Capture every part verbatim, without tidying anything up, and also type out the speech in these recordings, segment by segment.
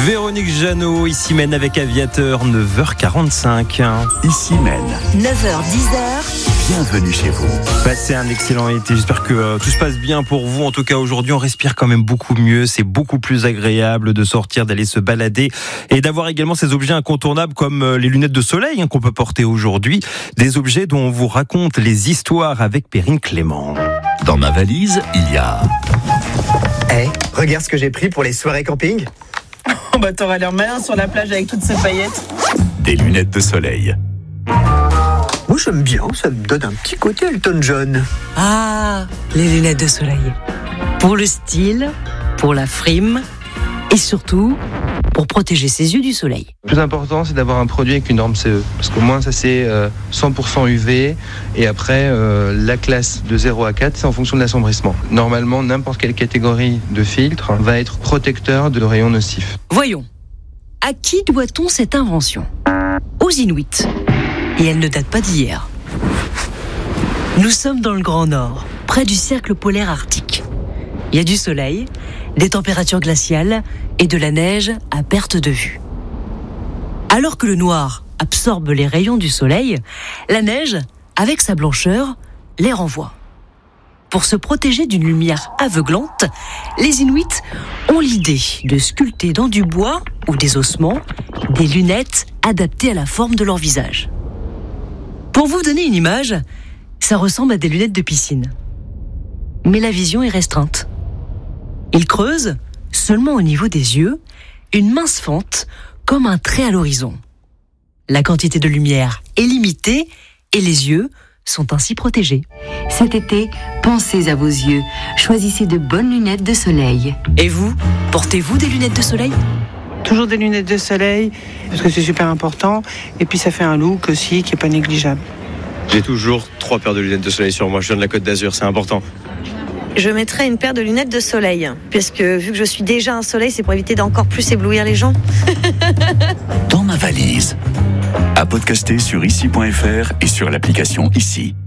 Véronique Jeannot, ici Mène avec Aviateur, neuf heures quarante-cinq. Ici Mène. neuf heures dix. Bienvenue chez vous. Passez un excellent été. J'espère que euh, tout se passe bien pour vous. En tout cas, aujourd'hui, on respire quand même beaucoup mieux. C'est beaucoup plus agréable de sortir, d'aller se balader et d'avoir également ces objets incontournables comme euh, les lunettes de soleil hein, qu'on peut porter aujourd'hui. Des objets dont on vous raconte les histoires avec Perrine Clément. Dans ma valise, il y a... Eh, hey, regarde ce que j'ai pris pour les soirées camping. Oh bah t'auras l'air malin sur la plage avec toutes ces paillettes. Des lunettes de soleil. Moi j'aime bien, ça me donne un petit côté Elton John. Ah, les lunettes de soleil. Pour le style, pour la frime et surtout pour protéger ses yeux du soleil. Le plus important, c'est d'avoir un produit avec une norme C E. Parce qu'au moins, ça c'est cent pour cent U V. Et après, euh, la classe de zéro à quatre, c'est en fonction de l'assombrissement. Normalement, n'importe quelle catégorie de filtre va être protecteur de rayons nocifs. Voyons, à qui doit-on cette invention ? Aux Inuits. Et elle ne date pas d'hier. Nous sommes dans le Grand Nord, près du cercle polaire arctique. Il y a du soleil, des températures glaciales et de la neige à perte de vue. Alors que le noir absorbe les rayons du soleil, la neige, avec sa blancheur, les renvoie. Pour se protéger d'une lumière aveuglante, les Inuits ont l'idée de sculpter dans du bois ou des ossements des lunettes adaptées à la forme de leur visage. Pour vous donner une image, ça ressemble à des lunettes de piscine. Mais la vision est restreinte. Ils creusent, seulement au niveau des yeux, une mince fente comme un trait à l'horizon. La quantité de lumière est limitée et les yeux sont ainsi protégés. Cet été, pensez à vos yeux. Choisissez de bonnes lunettes de soleil. Et vous, portez-vous des lunettes de soleil ? Toujours des lunettes de soleil, parce que c'est super important. Et puis ça fait un look aussi qui n'est pas négligeable. J'ai toujours trois paires de lunettes de soleil sur moi. Je viens de la Côte d'Azur, c'est important. Je mettrai une paire de lunettes de soleil, puisque vu que je suis déjà un soleil, c'est pour éviter d'encore plus éblouir les gens. Dans ma valise. À podcaster sur ici point f r et sur l'application Ici.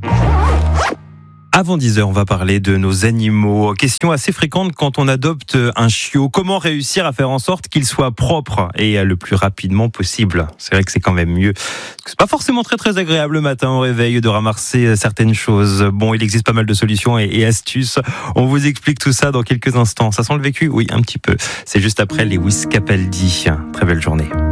Avant dix heures, on va parler de nos animaux. Question assez fréquente quand on adopte un chiot. Comment réussir à faire en sorte qu'il soit propre et le plus rapidement possible ? C'est vrai que c'est quand même mieux. C'est pas forcément très très agréable le matin au réveil de ramasser certaines choses. Bon, il existe pas mal de solutions et, et astuces. On vous explique tout ça dans quelques instants. Ça sent le vécu ? Oui, un petit peu. C'est juste après Lewis Capaldi. Très belle journée.